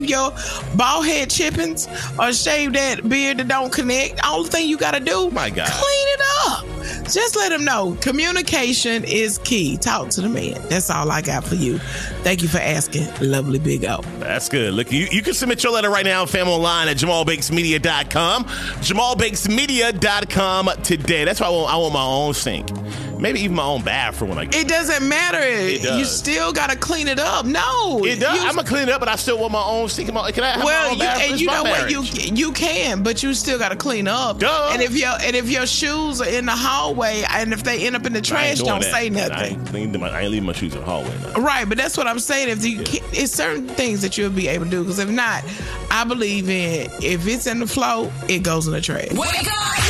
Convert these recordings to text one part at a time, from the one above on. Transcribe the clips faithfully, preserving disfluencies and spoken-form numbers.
your bald head chippings or shave that beard that don't connect. Only thing you got to do, my God, clean it up. Just let them know. Communication is key. Talk to the man. That's all I got for you. Thank you for asking, lovely Big O. That's good. Look, you, you can submit your letter right now, fam, online at jamal bakes media dot com. jamal bakes media dot com today. That's why I want, I want my own sink. Maybe even my own bathroom when I get it. Doesn't matter. It does. You still got to clean it up. No. It does. You, I'm going to clean it up, but I still want my own sink. Can I have well, my own you, bathroom? and you know marriage. what? You you can, but you still got to clean up. Duh. And if your and if your shoes are in the hallway and if they end up in the trash, don't that. say nothing. I ain't, cleaning my, I ain't leaving my shoes in the hallway now. Right, but that's what I'm saying. If you, yeah. It's certain things that you'll be able to do. Because if not, I believe in if it's in the flow, it goes in the trash. Wake up! Wake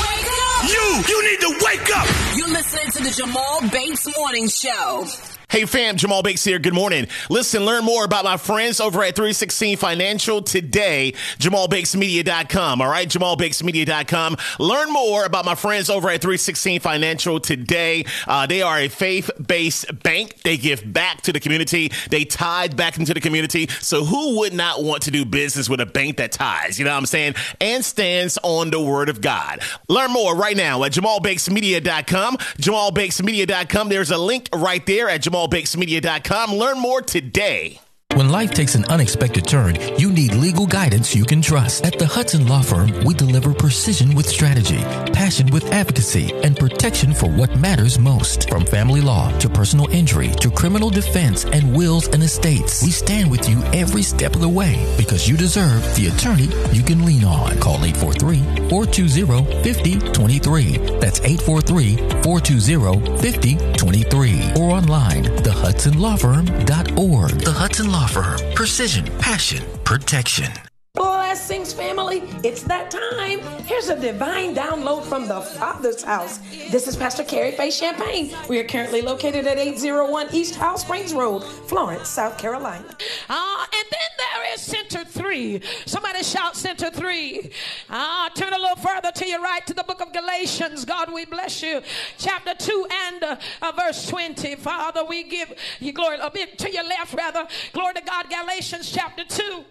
up! You! You need to wake up! You're listening to the Jamal Bakes Morning Show. Hey fam, Jamal Bakes here. Good morning. Listen, learn more about my friends over at three sixteen Financial today, jamal bakes media dot com. All right, jamal bakes media dot com. Learn more about my friends over at three sixteen Financial today. Uh, they are a faith-based bank. They give back to the community. They tithe back into the community. So who would not want to do business with a bank that tithes? You know what I'm saying? And stands on the word of God. Learn more right now at jamal bakes media dot com. jamal bakes media dot com. There's a link right there at jamal bakes media dot com. Learn more today. When life takes an unexpected turn, you need legal guidance you can trust. At the Hudson Law Firm, we deliver precision with strategy, passion with advocacy, and protection for what matters most. From family law to personal injury to criminal defense and wills and estates, we stand with you every step of the way because you deserve the attorney you can lean on. Call eight four three, four two zero, five zero two three. That's eight four three, four two zero, five zero two three. Or online, the hudson law firm dot org. The Hudson Law Firm. Precision, passion, protection. Blessings, family. It's that time. Here's a divine download from the Father's house. This is Pastor Carrie Faye Champagne. We are currently located at eight oh one East House Springs Road, Florence, South Carolina. Uh, and then there is Center three. Somebody shout Center three. Uh, turn a little further to your right to the book of Galatians. God, we bless you. Chapter two and uh, uh, verse twenty. Father, we give you glory. A bit to your left, rather. Glory to God. Galatians chapter two.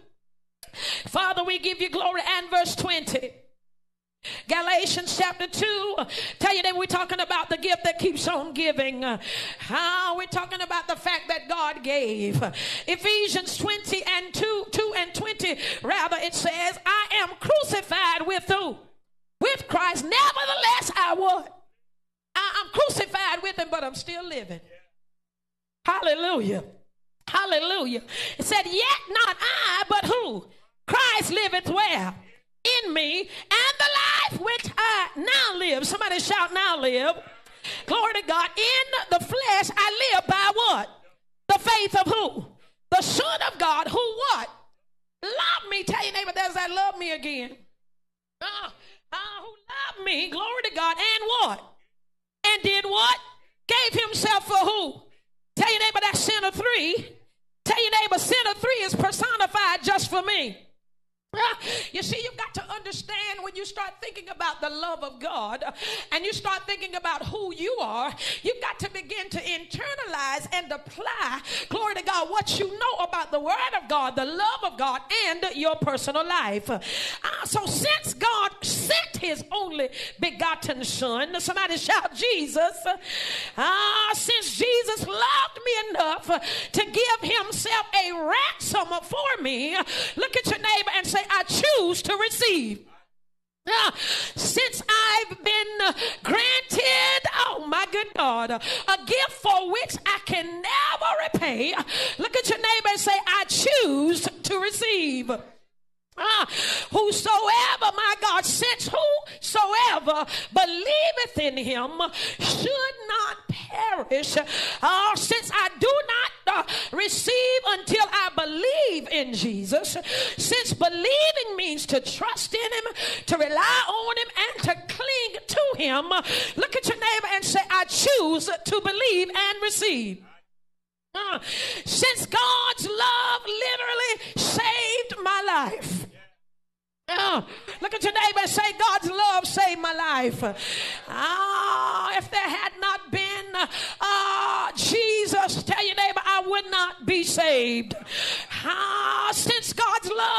Father, we give you glory, and verse twenty. Galatians chapter two. Tell you that we're talking about the gift that keeps on giving. Uh, how we're talking about the fact that God gave. Ephesians twenty and two, two and twenty. Rather, it says, I am crucified with who? With Christ. Nevertheless, I would. I, I'm crucified with him, but I'm still living. Hallelujah. Hallelujah. It said, yet not I, but who? Christ liveth where? In me, and the life which I now live. Somebody shout, now live. Glory to God. In the flesh, I live by what? The faith of who? The Son of God, who what? Love me. Tell your neighbor, there's that love me again. Uh, uh, who loved me, glory to God, and what? And did what? Gave himself for who? Tell your neighbor, that's Center three. Tell your neighbor, Center three is personified just for me. You see, you've got to understand when you start thinking about the love of God and you start thinking about who you are, you've got to begin to internalize and apply, glory to God, what you know about the Word of God, the love of God, and your personal life. Uh, so since God sent his only begotten Son, somebody shout Jesus, uh, since Jesus loved me enough uh, to give himself a ransom for me, look at your neighbor and say, I choose to receive. Uh, since I've been uh, granted, oh my good God, uh, a gift for which I can never repay, look at your neighbor and say, I choose to receive. Uh, whosoever, my God, since whosoever believeth in him should not perish. Uh, since I do not uh, receive until I believe in Jesus, since believing means to trust in him, to rely on him, and to cling to him, look at your neighbor and say, I choose to believe and receive. Uh, since God's love literally saved my life. Uh, look at your neighbor and say, God's love saved my life. Ah, uh, if there had not been uh, Jesus, tell your neighbor, I would not be saved. Ah, since God's love